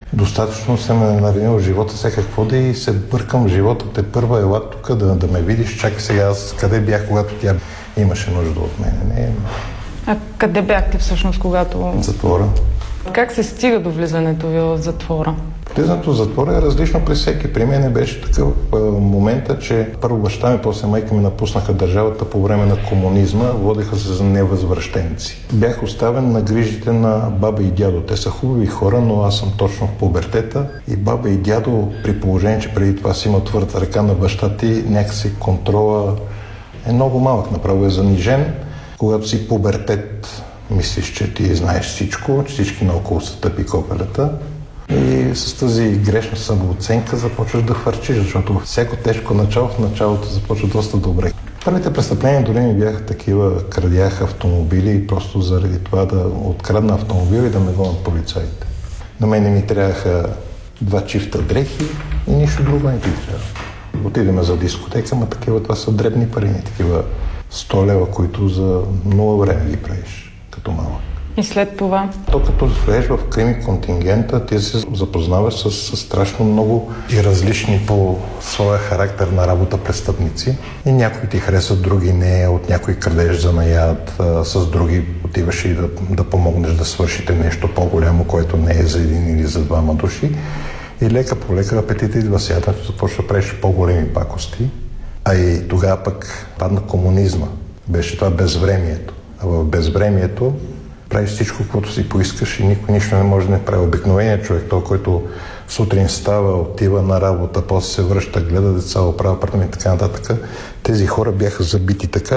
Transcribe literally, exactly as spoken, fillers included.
Достатъчно съм е навинил в живота се какво да и се бъркам в живота. Те първа ела тук да, да ме видиш. Чакай сега аз къде бях, когато тя имаше нужда от мен. Не. А къде бяхте всъщност, когато... Затвора. Как се стига до влизането ви в затвора? Влизането в затвора е различно при всеки. При мен беше такъв е, момента, че първо баща ми, после майка ми напуснаха държавата по време на комунизма, водеха се за невъзвръщенци. Бях оставен на грижите на баба и дядо. Те са хубави хора, но аз съм точно в пубертета и баба и дядо, при положение, че преди това си има твърда ръка на баща ти, някакси контрола е много малък, направо е занижен. Когато си пубертет, мислиш, че ти знаеш всичко, че всички наоколо са тъпи копелета. И с тази грешна самооценка започваш да хвърчиш, защото всяко тежко начало в началото започва доста добре. Първите престъпления дори ми бяха такива, крадях автомобили просто заради това да открадна автомобил и да ме гонят полицаите. На мен ми трябваха два чифта дрехи и нищо друго не ти трябва. Отидеме за дискотека, ма такива това са дребни пари, не такива сто лева, които за много време ги правиш като малък. И след това? То като влезеш в крими контингента, ти се запознаваш с, с страшно много и различни по своя характер на работа престъпници. И някои ти харесват, други не, от някой крадеш за наяд, а, с други отиваш и да, да помогнеш да свършите нещо по-голямо, което не е за един или за двама души. И лека по лека апетита идва сядането, започва да правиш по-големи пакости. А и тогава пък падна комунизма. Беше това безвремието. А в безвремието правиш всичко, което си поискаш и никой нищо не може да не прави. Обикновеният човек, той, който сутрин става, отива на работа, после се връща, гледа деца, оправя апартамент и така нататък. Тези хора бяха забити така,